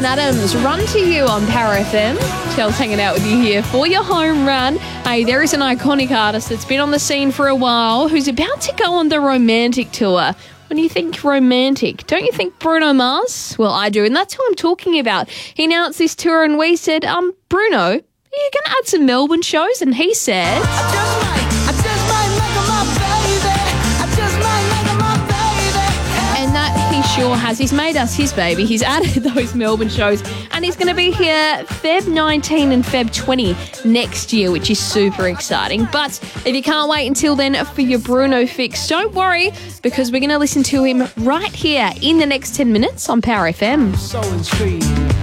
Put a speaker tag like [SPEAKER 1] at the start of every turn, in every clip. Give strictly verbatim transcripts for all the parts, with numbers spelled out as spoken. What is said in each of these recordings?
[SPEAKER 1] Bryan Adams, Run to You on Power F M. Chel's hanging out with you here for your home run. Hey, there is an iconic artist that's been on the scene for a while who's about to go on the romantic tour. When you think romantic, don't you think Bruno Mars? Well, I do, and that's who I'm talking about. He announced this tour and we said, um, Bruno, are you going to add some Melbourne shows? And he said... I just might, I just might make her my baby. I just might make her my baby. And that he sure has. He's made us his baby. He's added those Melbourne shows and he's going to be here February nineteenth and February twentieth next year, which is super exciting. But if you can't wait until then for your Bruno fix, don't worry, because we're going to listen to him right here in the next ten minutes on Power F M.
[SPEAKER 2] So intrigued.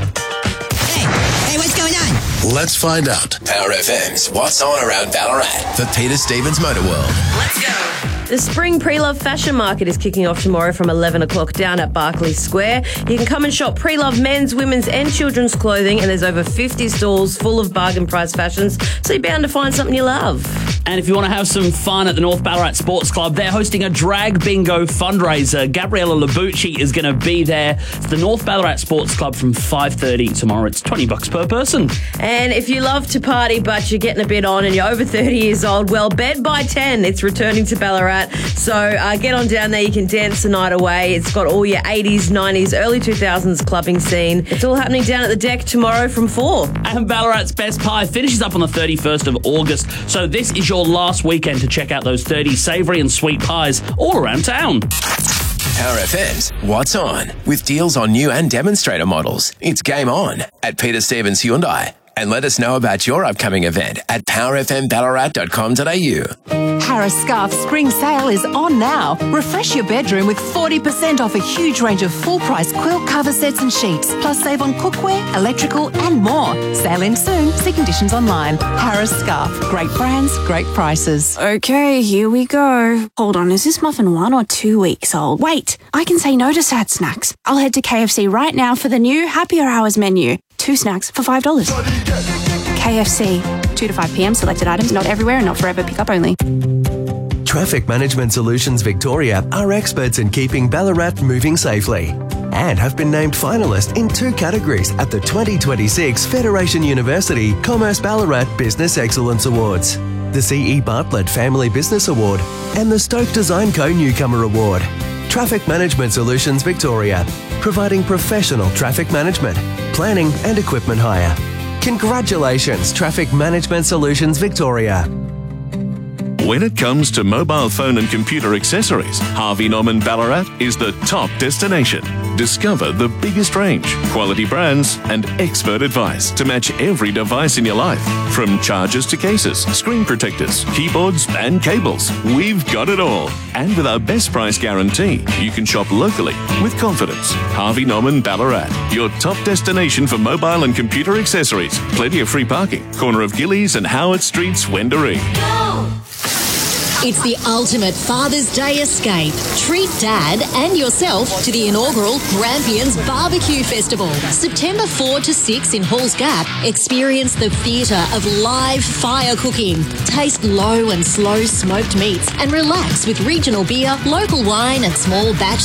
[SPEAKER 3] Hey, hey, what's going on?
[SPEAKER 4] Let's find out. Power F M's What's On Around Ballarat for Peter Stevens Motor World.
[SPEAKER 3] Let's go.
[SPEAKER 5] The Spring Pre-Love Fashion Market is kicking off tomorrow from eleven o'clock down at Barclay Square. You can come and shop pre-love men's, women's and children's clothing, and there's over fifty stalls full of bargain price fashions, so you're bound to find something you love.
[SPEAKER 6] And if you want to have some fun at the North Ballarat Sports Club, they're hosting a drag bingo fundraiser. Gabriella Labucci is going to be there. It's the North Ballarat Sports Club from five thirty tomorrow. It's twenty bucks per person.
[SPEAKER 5] And if you love to party but you're getting a bit on and you're over thirty years old, well, Bed by ten, it's returning to Ballarat. So uh, get on down there. You can dance the night away. It's got all your eighties, nineties, early two thousands clubbing scene. It's all happening down at the deck tomorrow from four.
[SPEAKER 6] And Ballarat's Best Pie finishes up on the thirty-first of August. So this is your last weekend to check out those thirty savoury and sweet pies all around town.
[SPEAKER 4] Power F M's What's On, with deals on new and demonstrator models. It's game on at Peter Stevens Hyundai. And let us know about your upcoming event at power f m ballarat dot com dot a u.
[SPEAKER 7] Harris Scarf Spring Sale is on now. Refresh your bedroom with forty percent off a huge range of full-price quilt cover sets and sheets, plus save on cookware, electrical and more. Sale ends soon. See conditions online. Harris Scarf. Great brands, great prices.
[SPEAKER 8] Okay, here we go. Hold on, is this muffin one or two weeks old? Wait, I can say no to sad snacks. I'll head to K F C right now for the new Happier Hours menu. Two snacks for five dollars. K F C. two to five p m Selected items, not everywhere and not forever. Pick up only.
[SPEAKER 9] Traffic Management Solutions Victoria are experts in keeping Ballarat moving safely and have been named finalist in two categories at the twenty twenty-six Federation University Commerce Ballarat Business Excellence Awards, the C E Bartlett Family Business Award and the Stoke Design Co Newcomer Award. Traffic Management Solutions Victoria, providing professional traffic management, planning and equipment hire. Congratulations, Traffic Management Solutions Victoria.
[SPEAKER 10] When it comes to mobile phone and computer accessories, Harvey Norman Ballarat is the top destination. Discover the biggest range, quality brands, and expert advice to match every device in your life. From chargers to cases, screen protectors, keyboards, and cables, we've got it all. And with our best price guarantee, you can shop locally with confidence. Harvey Norman Ballarat, your top destination for mobile and computer accessories. Plenty of free parking. Corner of Gillies and Howard Streets, Wendouree.
[SPEAKER 11] It's the ultimate Father's Day escape. Treat Dad and yourself to the inaugural Grampians Barbecue Festival. September fourth to sixth in Halls Gap. Experience the theatre of live fire cooking. Taste low and slow smoked meats and relax with regional beer, local wine and small batch